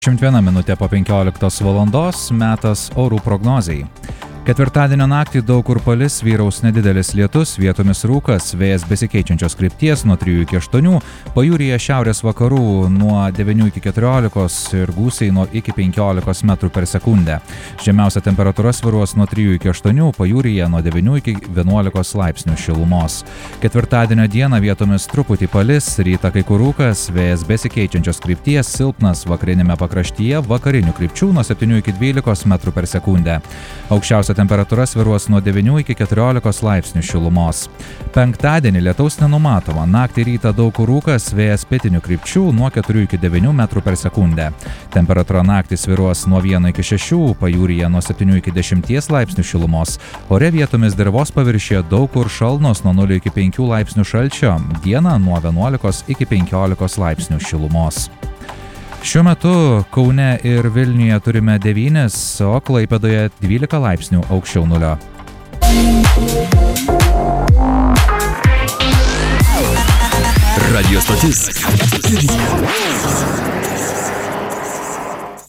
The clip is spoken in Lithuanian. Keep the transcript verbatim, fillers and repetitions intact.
dvidešimt viena minutė po penkioliktos valandos, metas orų prognozei. Ketvirtadienio naktį daug kur palis, vyraus nedidelis lietus, vietomis rūkas, vėjas besikeičiančios krypties nuo trijų iki aštuonių, pajūryje šiaurės vakarų nuo devynių iki keturiolikos ir gūsiai nuo iki penkiolikos metrų per sekundę. Žemiausia temperatūra svyruos nuo trijų iki aštuonių, pajūryje nuo devynių iki vienuolikos laipsnių šilumos. Ketvirtadienio dieną vietomis truputį palis, rytą kai kur rūkas, vėjas besikeičiančios krypties, silpnas vakarinėme pakraštyje, vakarinių krypčių nuo septynių iki dvylikos metrų per sekundę. Aukščiausia temperatūra svyruos nuo devynių iki keturiolikos laipsnių šilumos. Penktadienį lietaus nenumatoma, naktį rytą daug kur rūkas, vėjas pietinių krypčių nuo keturių iki devynių metrų per sekundę. Temperatūra naktį svyruos nuo vieno iki šešių, pajūryje nuo septynių iki dešimties laipsnių šilumos. Ore vietomis dirvos paviršiuje daug kur šalnos nuo nulio iki penkių laipsnių šalčio, dieną nuo vienuolikos iki penkiolikos laipsnių šilumos. Šiuo metu Kaune ir Vilniuje turime devynis, o Klaipėdoje dvylika laipsnių aukščiau nulio. Radio stotis.